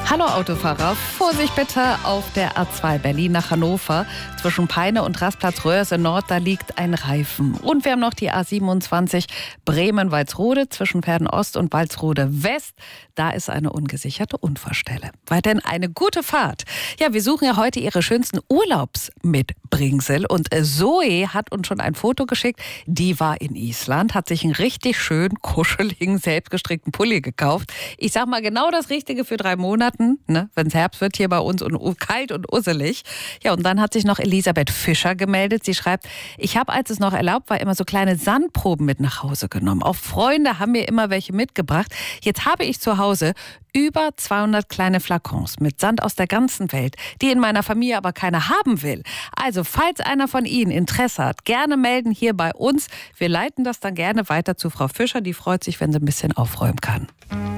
Hallo Autofahrer, Vorsicht bitte auf der A2 Berlin nach Hannover. Zwischen Peine und Rastplatz Röhrse Nord, da liegt ein Reifen. Und wir haben noch die A27 Bremen-Walsrode zwischen Pferden-Ost und Walsrode-West. Da ist eine ungesicherte Unfallstelle. Weiterhin eine gute Fahrt. Ja, wir suchen ja heute Ihre schönsten Urlaubsmitbringsel. Und Zoe hat uns schon ein Foto geschickt. Die war in Island, hat sich einen richtig schön kuscheligen, selbstgestrickten Pulli gekauft. Ich sag mal genau das Richtige für 3 Monate. Ne, wenn es Herbst wird hier bei uns und kalt und usselig. Ja, und dann hat sich noch Elisabeth Fischer gemeldet. Sie schreibt, ich habe, als es noch erlaubt war, immer so kleine Sandproben mit nach Hause genommen. Auch Freunde haben mir immer welche mitgebracht. Jetzt habe ich zu Hause über 200 kleine Flakons mit Sand aus der ganzen Welt, die in meiner Familie aber keiner haben will. Also, falls einer von Ihnen Interesse hat, gerne melden hier bei uns. Wir leiten das dann gerne weiter zu Frau Fischer. Die freut sich, wenn sie ein bisschen aufräumen kann.